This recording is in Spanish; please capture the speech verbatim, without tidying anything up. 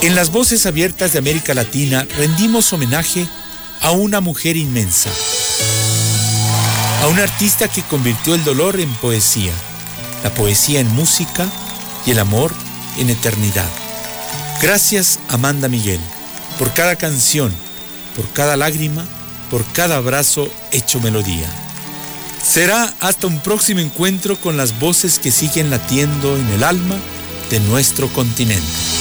En las Voces Abiertas de América Latina rendimos homenaje a una mujer inmensa, a una artista que convirtió el dolor en poesía, la poesía en música y el amor en eternidad. Gracias, Amanda Miguel, por cada canción, por cada lágrima, por cada abrazo hecho melodía. Será hasta un próximo encuentro con las voces que siguen latiendo en el alma de nuestro continente.